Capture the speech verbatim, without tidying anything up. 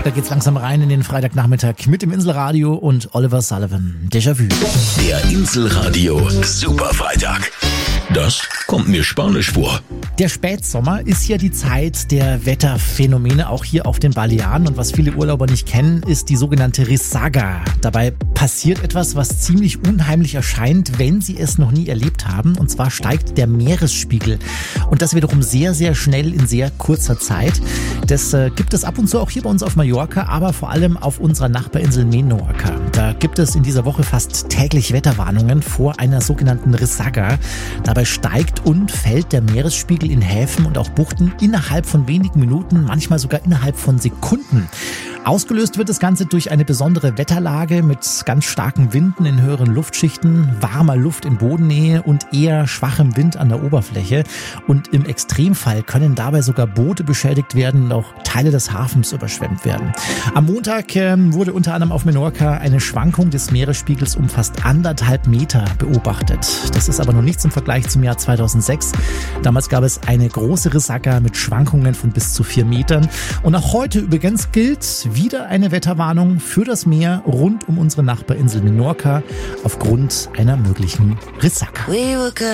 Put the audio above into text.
Da geht's langsam rein in den Freitagnachmittag mit dem Inselradio und Oliver Sullivan. Déjà-vu. Der Inselradio Superfreitag. Das kommt mir spanisch vor. Der Spätsommer ist ja die Zeit der Wetterphänomene, auch hier auf den Balearen. Und was viele Urlauber nicht kennen, ist die sogenannte Risaga. Dabei passiert etwas, was ziemlich unheimlich erscheint, wenn Sie es noch nie erlebt haben. Und zwar steigt der Meeresspiegel. Und das wiederum sehr, sehr schnell in sehr kurzer Zeit. Das äh, gibt es ab und zu auch hier bei uns auf Mallorca, aber vor allem auf unserer Nachbarinsel Menorca. Da gibt es in dieser Woche fast täglich Wetterwarnungen vor einer sogenannten Risaga. Dabei steigt und fällt der Meeresspiegel in Häfen und auch Buchten innerhalb von wenigen Minuten, manchmal sogar innerhalb von Sekunden. Ausgelöst wird das Ganze durch eine besondere Wetterlage mit ganz starken Winden in höheren Luftschichten, warmer Luft in Bodennähe und eher schwachem Wind an der Oberfläche. Und im Extremfall können dabei sogar Boote beschädigt werden und auch Teile des Hafens überschwemmt werden. Am Montag äh, wurde unter anderem auf Menorca eine Schwankung des Meeresspiegels um fast anderthalb Meter beobachtet. Das ist aber noch nichts im Vergleich zum Jahr zweitausendsechs. Damals gab es eine große Risaga mit Schwankungen von bis zu vier Metern. Und auch heute übrigens gilt wieder eine Wetterwarnung für das Meer rund um unsere Nachbarinsel Menorca aufgrund einer möglichen Risaga.